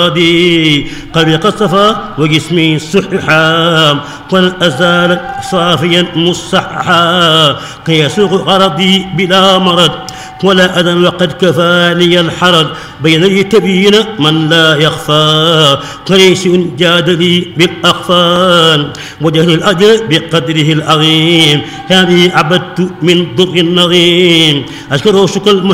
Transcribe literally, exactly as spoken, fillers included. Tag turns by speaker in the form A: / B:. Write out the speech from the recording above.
A: قلبي قد صفى وجسمي صححا قل أزال صافيا مصححا كي يسوق غرضي بلا مرض ولا أذى وقد كفاني الحرج بين يتبين من لا يخفى قريش جاد لي بالأخفان وجه الأجر بقدره العظيم هذه عبدت من ضر النظيم أشكره شكر